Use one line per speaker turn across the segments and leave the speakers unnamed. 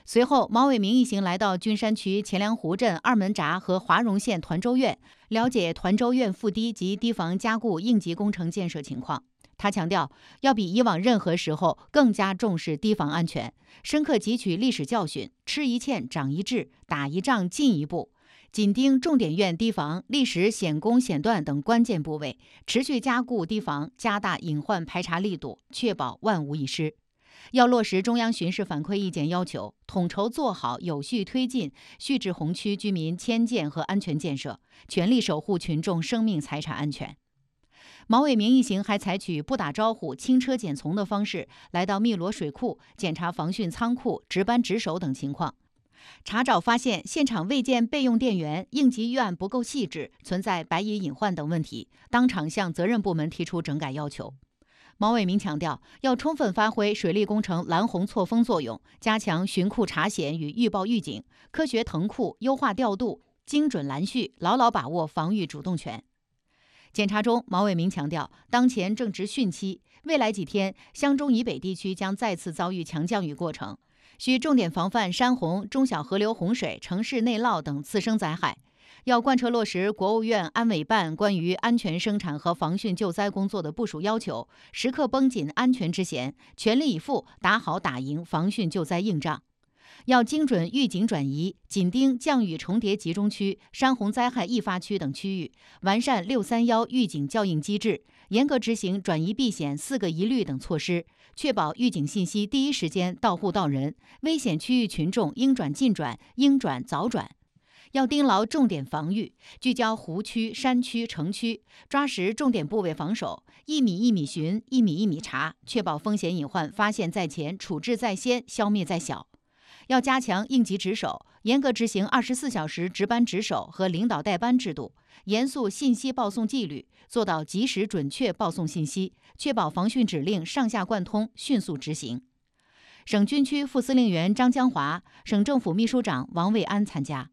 随后，毛伟明一行来到君山区钱粮湖镇二门闸和华容县团州院，了解团州院复堤及堤防加固应急工程建设情况。他强调，要比以往任何时候更加重视堤防安全，深刻汲取历史教训，吃一堑长一智，打一仗进一步，紧盯重点院堤防历史险攻险断等关键部位，持续加固堤防，加大隐患排查力度，确保万无一失。要落实中央巡视反馈意见要求，统筹做好有序推进续治洪区居民迁建和安全建设，全力守护群众生命财产安全。毛伟明一行还采取不打招呼、轻车简从的方式，来到汨罗水库检查防汛仓库、值班值守等情况。查找发现现场未见备用电源、应急预案不够细致，存在白蚁隐患等问题，当场向责任部门提出整改要求。毛伟明强调，要充分发挥水利工程拦洪错峰作用，加强巡库查险与预报预警，科学腾库，优化调度，精准拦蓄，牢牢把握防御主动权。检查中，毛伟明强调，当前正值汛期，未来几天湘中以北地区将再次遭遇强降雨过程，需重点防范山洪、中小河流洪水、城市内涝等次生灾害。要贯彻落实国务院安委办关于安全生产和防汛救灾工作的部署要求，时刻绷紧安全之弦，全力以赴打好打赢防汛救灾硬仗。要精准预警转移，紧盯降雨重叠集中区、山洪灾害易发区等区域，完善631预警校应机制，严格执行转移避险4个一律等措施，确保预警信息第一时间到户到人，危险区域群众应转尽转，应转早转。要盯牢重点防御，聚焦湖区、山区、城区，抓实重点部位防守，一米一米巡，一米一米查，确保风险隐患发现在前、处置在先、消灭在小。要加强应急值守，严格执行24小时值班值守和领导带班制度，严肃信息报送纪律，做到及时准确报送信息，确保防汛指令上下贯通，迅速执行。省军区副司令员张江华、省政府秘书长王卫安参加。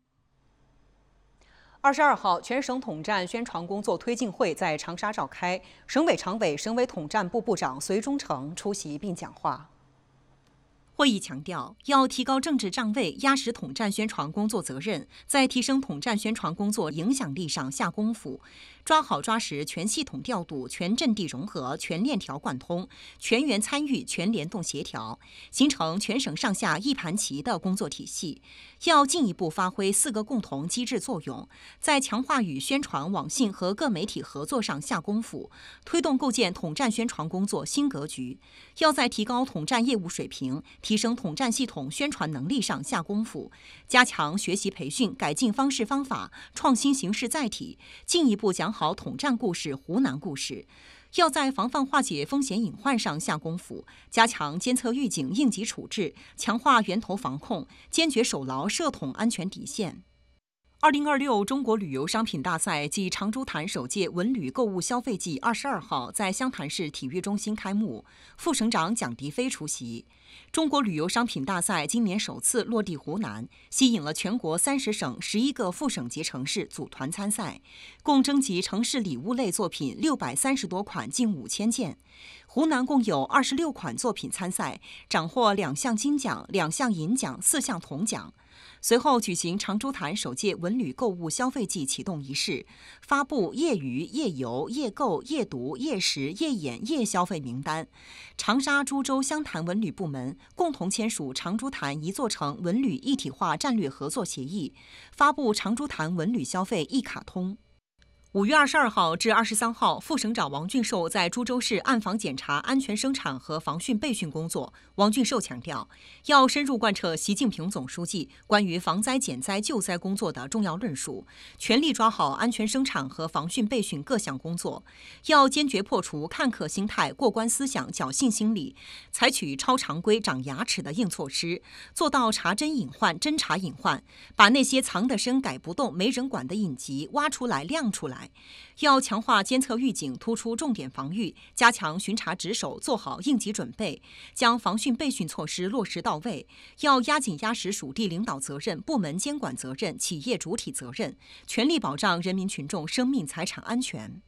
22号，全省统战宣传工作推进会在长沙召开，省委常委、省委统战部部长隋忠诚出席并讲话。会议强调，要提高政治站位，压实统战宣传工作责任，在提升统战宣传工作影响力上下功夫，抓好抓实全系统调度、全阵地融合、全链条贯通、全员参与、全联动协调，形成全省上下一盘棋的工作体系。要进一步发挥4个共同机制作用，在强化与宣传、网信和各媒体合作上下功夫，推动构建统战宣传工作新格局。要在提高统战业务水平、提升统战系统宣传能力上下功夫，加强学习培训，改进方式方法，创新形式载体，进一步讲好统战故事、湖南故事。要在防范化解风险隐患上下功夫，加强监测预警、应急处置，强化源头防控，坚决守牢涉统安全底线。2026中国旅游商品大赛暨长株潭首届文旅购物消费季22号在湘潭市体育中心开幕，副省长蒋迪飞出席。中国旅游商品大赛今年首次落地湖南，吸引了全国30省11个副省级城市组团参赛，共征集城市礼物类作品630多款，近5000件。湖南共有26款作品参赛，斩获2项金奖、2项银奖、4项铜奖。随后举行长株潭首届文旅购物消费季启动仪式，发布夜娱、夜游、夜购、夜读、夜食、夜演、夜消费名单。长沙、株洲、湘潭文旅部门共同签署长株潭一座城文旅一体化战略合作协议，发布长株潭文旅消费一卡通。5月22号至23号，副省长王俊寿在株洲市暗访检查安全生产和防汛备汛工作。王俊寿强调，要深入贯彻习近平总书记关于防灾减灾救灾工作的重要论述，全力抓好安全生产和防汛备汛各项工作。要坚决破除看客心态、过关思想、侥幸心理，采取超常规、长牙齿的硬措施，做到查真隐患、侦查隐患，把那些藏得深、改不动、没人管的隐疾挖出来、亮出来。要强化监测预警，突出重点防御，加强巡查值守，做好应急准备，将防汛备汛措施落实到位。要压紧压实属地领导责任、部门监管责任、企业主体责任，全力保障人民群众生命财产安全。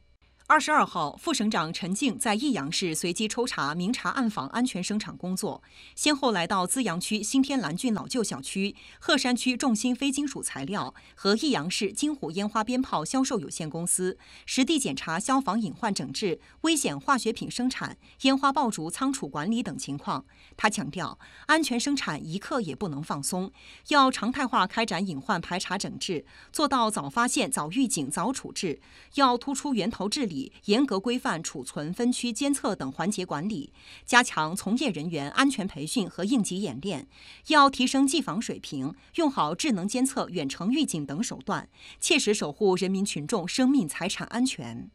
22号，副省长陈静在益阳市随机抽查、明察暗访安全生产工作，先后来到资阳区新天蓝郡老旧小区、鹤山区众鑫非金属材料和益阳市金虎烟花鞭炮销售有限公司，实地检查消防隐患整治、危险化学品生产、烟花爆竹仓储管理等情况。他强调，安全生产一刻也不能放松，要常态化开展隐患排查整治，做到早发现、早预警、早处置，要突出源头治理，严格规范储存、分区监测等环节管理，加强从业人员安全培训和应急演练，要提升技防水平，用好智能监测、远程预警等手段，切实守护人民群众生命财产安全。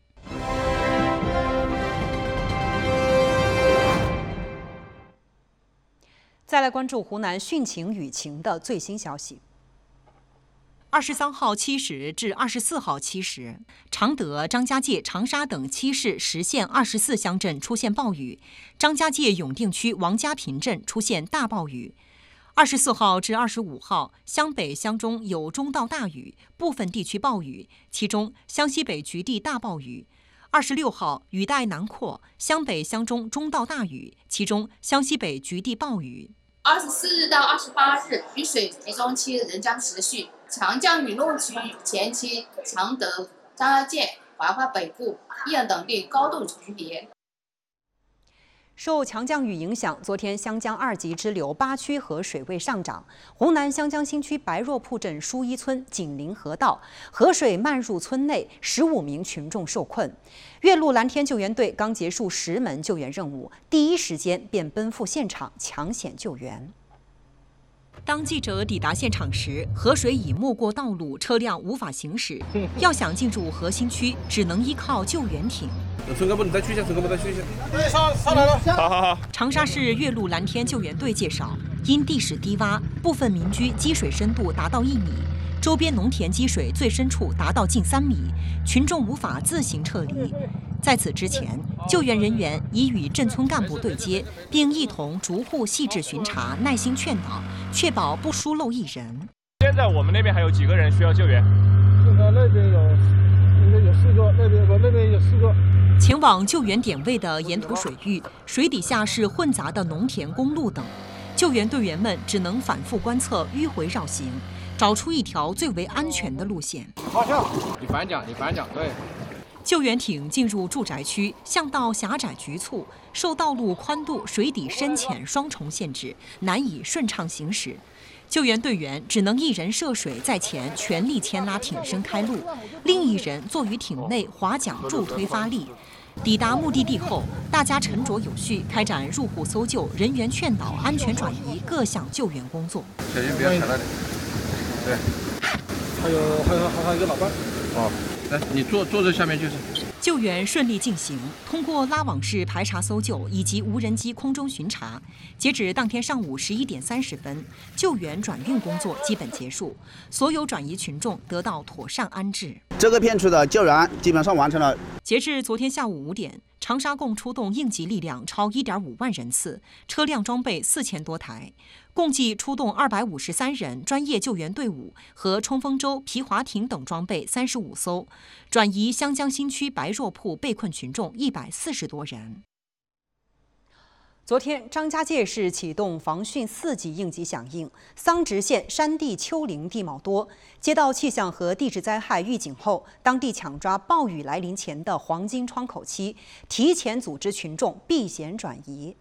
再来关注湖南汛情雨情的最新消息。23号7时至24号7时，常德、张家界、长沙等7市10县24乡镇出现暴雨，张家界永定区王家坪镇出现大暴雨。24号至25号，湘北、湘中有中到大雨，部分地区暴雨，其中湘西北局地大暴雨。26号，雨带南扩，湘北、湘中中到大雨，其中湘西北局地暴雨。
24日到28日，雨水集中期仍将持续，强降雨路区前期常德、张家界、怀化北部、益阳等地高度重叠。
受强降雨影响，昨天湘江2级支流8区河水位上涨。湖南湘江新区白若铺镇舒一村紧邻河道，河水漫入村内，15名群众受困。岳麓蓝天救援队刚结束10门救援任务，第一时间便奔赴现场抢险救援。当记者抵达现场时，河水已没过道路，车辆无法行驶。要想进入核心区，只能依靠救援艇。
村干部，你再去一下，村干部再去一下。对，上来了。好。
长沙市岳麓蓝天救援队介绍，因地势低洼，部分民居积水深度达到1米，周边农田积水最深处达到近3米，群众无法自行撤离。在此之前，救援人员已与镇村干部对接，并一同逐户细致巡查，耐心劝导，确保不疏漏一人。
现在我们那边还有几个人需要救援？
现在那边应该有4个，那边有4个。
前往救援点位的沿途水域，水底下是混杂的农田、公路等，救援队员们只能反复观测，迂回绕行，找出一条最为安全的路线。
方向，你反讲，对。
救援艇进入住宅区，巷道狭窄局促，受道路宽度、水底深浅双重限制，难以顺畅行驶。救援队员只能一人涉水在前，全力牵拉艇身开路，另一人坐于艇内划桨助推发力。抵达目的地后，大家沉着有序，开展入户搜救、人员劝导、安全转移各项救援工作。
小心不要踩到你。对。
还有一个老伴。
哦，来，你坐这下面就是。
救援顺利进行，通过拉网式排查搜救以及无人机空中巡查，截止当天上午11点30分，救援转运工作基本结束，所有转移群众得到妥善安置。
这个片区的救援基本上完成了。
截至昨天下午5点，长沙共出动应急力量超1.5万人次，车辆装备4000多台，共计出动253人专业救援队伍和冲锋舟、皮划艇等装备35艘，转移湘江新区白若铺被困群众140多人。昨天，张家界市启动防汛4级应急响应，桑植县山地丘陵地貌多，接到气象和地质灾害预警后，当地抢抓暴雨来临前的黄金窗口期，提前组织群众避险转移。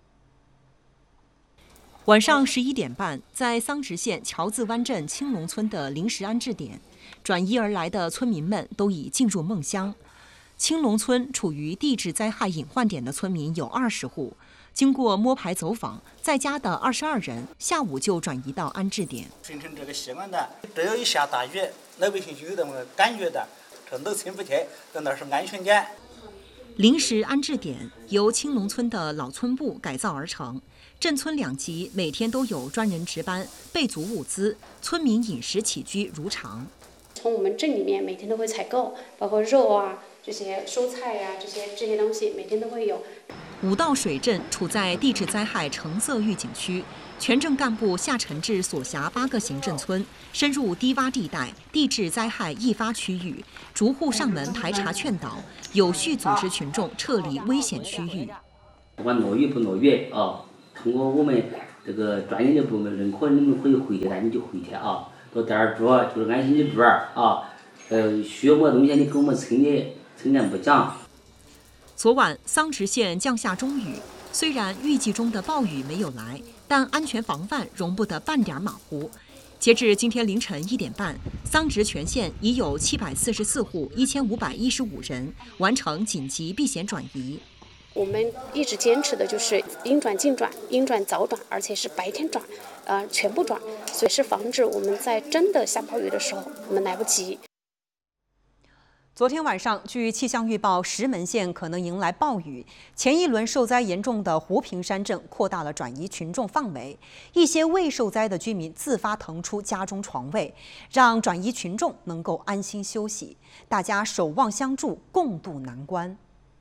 晚上11点半，在桑植县桥子湾镇青龙村的临时安置点，转移而来的村民们都已进入梦乡。青龙村处于地质灾害隐患点的村民有20户。经过摸排走访，在家的22人下午就转移到安置点。
形成这个习惯的，只要一下大雨，老百姓有的感觉的，这都进不去，在那是安全点。
临时安置点由青龙村的老村部改造而成，镇村2级每天都有专人值班，备足物资，村民饮食起居如常。
从我们镇里面每天都会采购，包括肉啊、这些蔬菜呀、这些东西每天都会有。
五道水镇处在地质灾害橙色预警区， 全镇干部下沉至所辖8个行政村，深入低洼地带、地质灾害易发区域，逐户上门排查劝导，有序组织群众撤离危险区域。
不管落雨不落雨啊，通过我们这个专业的部门认可，你们可以回去的你就回去啊，到店儿住就是安心的住啊。需要么东西你给我们村里不讲。
昨晚桑植县降下中雨，虽然预计中的暴雨没有来，但安全防范容不得半点马虎。截至今天凌晨1点半，桑植全县已有744户1515人完成紧急避险转移。
我们一直坚持的就是应转尽转、应转早转，而且是白天转，全部转，所以是防止我们在真的下暴雨的时候我们来不及。
昨天晚上，据气象预报，石门县可能迎来暴雨。前一轮受灾严重的湖平山镇扩大了转移群众范围，一些未受灾的居民自发腾出家中床位，让转移群众能够安心休息。大家守望相助，共度难关。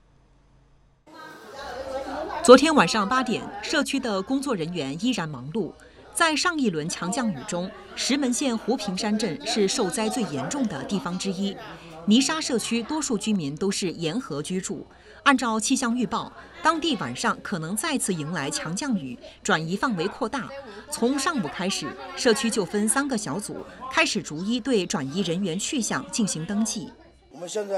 昨天晚上8点，社区的工作人员依然忙碌。在上一轮强降雨中，石门县湖平山镇是受灾最严重的地方之一。泥沙社区多数居民都是沿河居住。按照气象预报，当地晚上可能再次迎来强降雨，转移范围扩大。从上午开始，社区就分3个小组，开始逐一对转移人员去向进行登记。
我们现在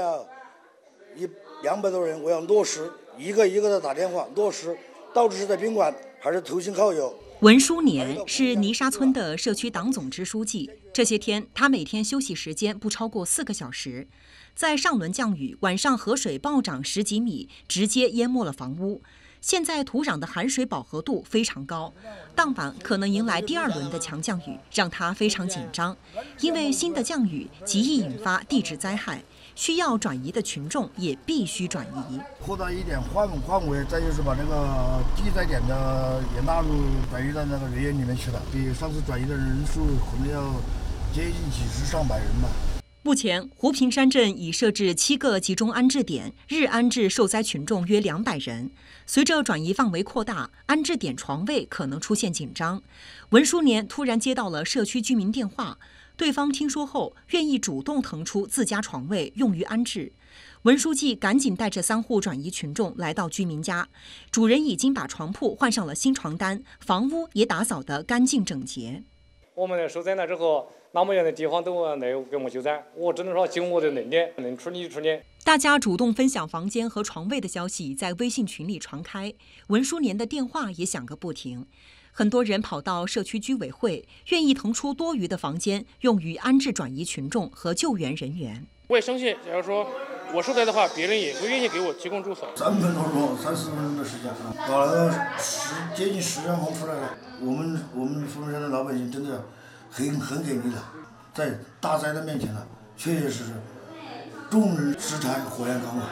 200多人，我要落实一个一个的打电话落实，到底是在宾馆还是投亲靠友。
文书年是泥沙村的社区党总支书记。这些天，他每天休息时间不超过4个小时。在上轮降雨，晚上河水暴涨10几米，直接淹没了房屋。现在土壤的含水饱和度非常高，当晚可能迎来第2轮的强降雨，让他非常紧张。因为新的降雨极易引发地质灾害，需要转移的群众也必须转移。
扩大一点范围，再就是把那个地灾点的也纳入转移到那个人员里面去了。比上次转移的人数可能要接近几十上百人吧。
目前，湖平山镇已设置7个集中安置点，日安置受灾群众约200人。随着转移范围扩大，安置点床位可能出现紧张。文书年突然接到了社区居民电话，对方听说后愿意主动腾出自家床位用于安置。文书记赶紧带着3户转移群众来到居民家，主人已经把床铺换上了新床单，房屋也打扫得干净整洁。
我们受灾了之后，那么远的地方都来给我们救灾，我只能说尽我的能力，能处理。
大家主动分享房间和床位的消息在微信群里传开，文书年的电话也响个不停。很多人跑到社区居委会，愿意腾出多余的房间用于安置转移群众和救援人员。
我也相信，假如说我受灾的话，别人也会愿意给我提供住所。
3分多钟，30分钟的时间啊，搞了接近10辆房出来了。我们福平山的老百姓真的很给力了，在大灾的面前呢，确实是众人拾柴火焰高啊。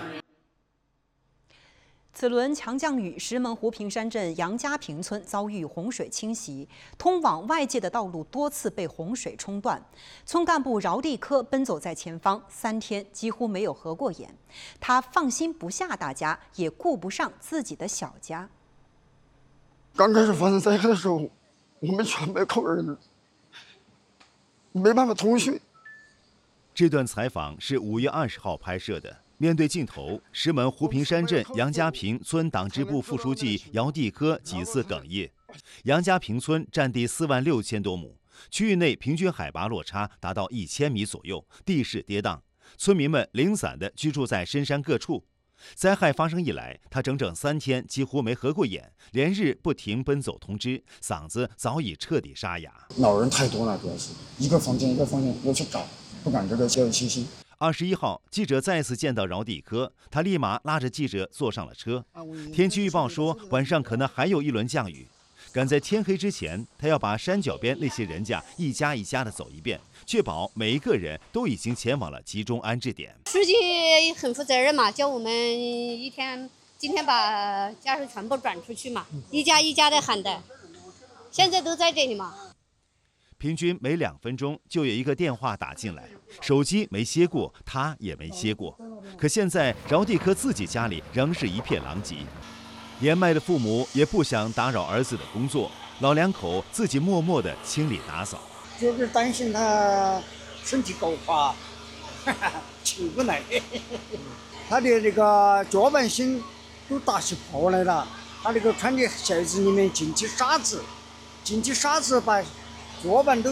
此轮强降雨，石门湖平山镇杨家坪村遭遇洪水侵袭，通往外界的道路多次被洪水冲断。村干部饶地科奔走在前方，3天几乎没有合过眼。他放心不下大家，也顾不上自己的小家。
刚开始发生灾害的时候，我们全没口人，没办法通讯。
这段采访是5月20号拍摄的。面对镜头，石门湖平山镇杨家坪村党支部副书记姚地科几次哽咽。杨家坪村占地46000多亩，区域内平均海拔落差达到1000米左右，地势跌宕，村民们零散地居住在深山各处。灾害发生以来，他整整3天几乎没合过眼，连日不停奔走通知，嗓子早已彻底沙哑。
老人太多了，主要是一个房间要去找，不敢这个交友信息。
21号，记者再次见到饶地科，他立马拉着记者坐上了车。天气预报说晚上可能还有1轮降雨，赶在天黑之前，他要把山脚边那些人家一家一家的走一遍，确保每一个人都已经前往了集中安置点。
书记很负责任嘛，叫我们今天把家属全部转出去嘛，一家一家的喊的，现在都在这里嘛。
平均每2分钟就有一个电话打进来，手机没歇过，他也没歇过。可现在饶地科自己家里仍是一片狼藉，年迈的父母也不想打扰儿子的工作， 老两口自己默默地清理打扫。
就是担心他身体够滑，起不来。他的那个脚板芯都打起泡来了，他那个穿的鞋子里面进去沙子，把脚板都